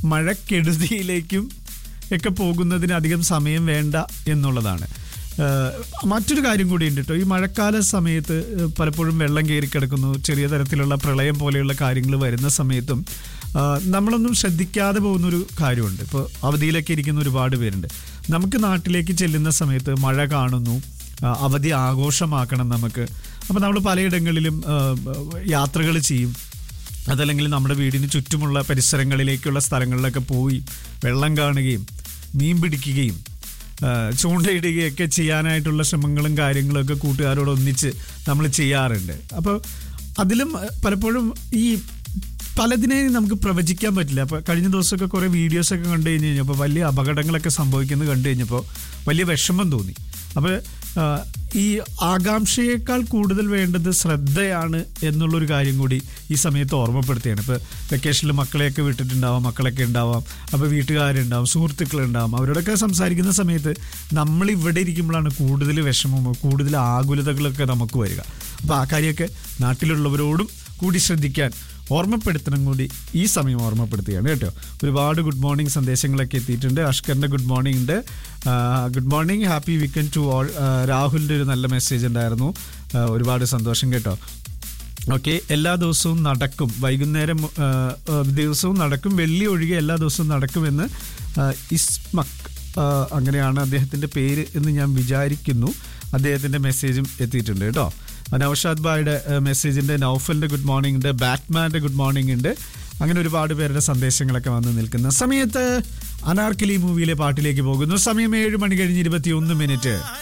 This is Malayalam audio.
മഴക്കെടുതിയിലേക്കും ഒക്കെ പോകുന്നതിന് അധികം സമയം വേണ്ട എന്നുള്ളതാണ്. മറ്റൊരു കാര്യം കൂടി ഉണ്ട് കേട്ടോ. ഈ മഴക്കാല സമയത്ത് പലപ്പോഴും വെള്ളം കയറി കിടക്കുന്നു, ചെറിയ തരത്തിലുള്ള പ്രളയം പോലെയുള്ള കാര്യങ്ങൾ വരുന്ന സമയത്തും നമ്മളൊന്നും ശ്രദ്ധിക്കാതെ പോകുന്നൊരു കാര്യമുണ്ട്. ഇപ്പോൾ അവധിയിലൊക്കെ ഇരിക്കുന്ന ഒരുപാട് പേരുണ്ട്. നമുക്ക് നാട്ടിലേക്ക് ചെല്ലുന്ന സമയത്ത് മഴ കാണുന്നു, അവധി ആഘോഷമാക്കണം നമുക്ക്. അപ്പോൾ നമ്മൾ പലയിടങ്ങളിലും യാത്രകൾ ചെയ്യും. അതല്ലെങ്കിൽ നമ്മുടെ വീടിന് ചുറ്റുമുള്ള പരിസരങ്ങളിലേക്കുള്ള സ്ഥലങ്ങളിലൊക്കെ പോയി വെള്ളം കാണുകയും മീൻ പിടിക്കുകയും ചൂണ്ടയിടുകയൊക്കെ ചെയ്യാനായിട്ടുള്ള ശ്രമങ്ങളും കാര്യങ്ങളൊക്കെ കൂട്ടുകാരോടൊന്നിച്ച് നമ്മൾ ചെയ്യാറുണ്ട്. അപ്പോൾ അതിലും പലപ്പോഴും ഈ പലതിനെയും നമുക്ക് പ്രവചിക്കാൻ പറ്റില്ല. അപ്പോൾ കഴിഞ്ഞ ദിവസമൊക്കെ കുറേ വീഡിയോസൊക്കെ കണ്ടു കഴിഞ്ഞ് കഴിഞ്ഞപ്പോൾ വലിയ അപകടങ്ങളൊക്കെ സംഭവിക്കുന്നത് കണ്ടു കഴിഞ്ഞപ്പോൾ വലിയ വിഷമം തോന്നി. അപ്പോൾ ഈ ആകാംക്ഷയേക്കാൾ കൂടുതൽ വേണ്ടത് ശ്രദ്ധയാണ് എന്നുള്ളൊരു കാര്യം കൂടി ഈ സമയത്ത് ഓർമ്മപ്പെടുത്തുകയാണ്. ഇപ്പോൾ വെക്കേഷനിൽ മക്കളെയൊക്കെ വിട്ടിട്ടുണ്ടാവാം, മക്കളൊക്കെ ഉണ്ടാവാം, അപ്പോൾ വീട്ടുകാരുണ്ടാവും, സുഹൃത്തുക്കളുണ്ടാവും. അവരോടൊക്കെ സംസാരിക്കുന്ന സമയത്ത് നമ്മളിവിടെ ഇരിക്കുമ്പോഴാണ് കൂടുതൽ വിഷമമോ കൂടുതൽ ആകുലതകളൊക്കെ നമുക്ക് വരിക. അപ്പോൾ ആ കാര്യമൊക്കെ നാട്ടിലുള്ളവരോടും കൂടി ശ്രദ്ധിക്കാൻ ഓർമ്മപ്പെടുത്തണം കൂടി ഈ സമയം ഓർമ്മപ്പെടുത്തുകയാണ് കേട്ടോ. ഒരുപാട് ഗുഡ് മോർണിംഗ് സന്ദേശങ്ങളൊക്കെ എത്തിയിട്ടുണ്ട്. അഷ്കറിൻ്റെ ഗുഡ് മോർണിംഗ് ഉണ്ട്. Good morning, happy weekend to all. രാഹുലിൻ്റെ ഒരു നല്ല മെസ്സേജ് ഉണ്ടായിരുന്നു. ഒരുപാട് സന്തോഷം കേട്ടോ. ഓക്കെ, എല്ലാ ദിവസവും നടക്കും, വൈകുന്നേരം ദിവസവും നടക്കും, വെള്ളി ഒഴികെ എല്ലാ ദിവസവും നടക്കുമെന്ന് ഇസ്മക്, അങ്ങനെയാണ് അദ്ദേഹത്തിൻ്റെ പേര് എന്ന് ഞാൻ വിചാരിക്കുന്നു. അദ്ദേഹത്തിൻ്റെ മെസ്സേജും എത്തിയിട്ടുണ്ട് കേട്ടോ. നൗഷാദ് ഭായിയുടെ മെസ്സേജിൻ്റെ, നൗഫലിൻ്റെ ഗുഡ് മോർണിംഗ് ഉണ്ട്, ബാറ്റ്മാൻ്റെ ഗുഡ് മോർണിംഗ് ഉണ്ട്. അങ്ങനെ ഒരുപാട് പേരുടെ സന്ദേശങ്ങളൊക്കെ വന്ന് നിൽക്കുന്ന സമയത്ത് അനാർക്കലി മൂവിയിലെ പാട്ടിലേക്ക് പോകുന്നു. സമയം 7 മണി കഴിഞ്ഞ് 21 മിനിറ്റ്.